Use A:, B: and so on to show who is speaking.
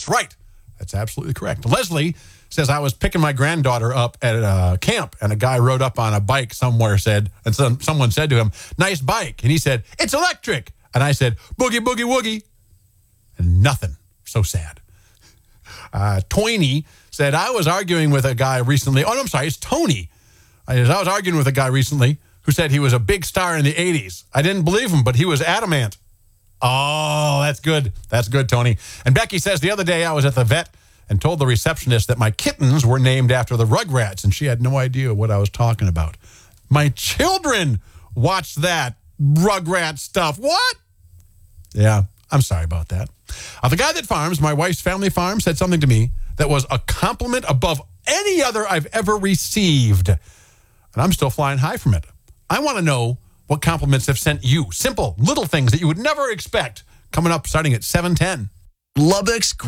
A: That's right. That's absolutely correct. Leslie says, I was picking my granddaughter up at a camp, and a guy rode up on a bike somewhere, and someone said to him, nice bike. And he said, it's electric. And I said, boogie, boogie, woogie. And nothing. So sad. Toiny said, I was arguing with a guy recently. Oh, no, I'm sorry. It's Tony. I was arguing with a guy recently who said he was a big star in the 80s. I didn't believe him, but he was adamant. Oh, that's good. That's good, Tony. And Becky says, the other day I was at the vet and told the receptionist that my kittens were named after the Rugrats, and she had no idea what I was talking about. My children watched that Rugrat stuff. What? Yeah, I'm sorry about that. The guy that farms, my wife's family farm, said something to me that was a compliment above any other I've ever received. And I'm still flying high from it. I want to know what compliments have sent you. Simple, little things that you would never expect. Coming up starting at 7:10.
B: Lubbock's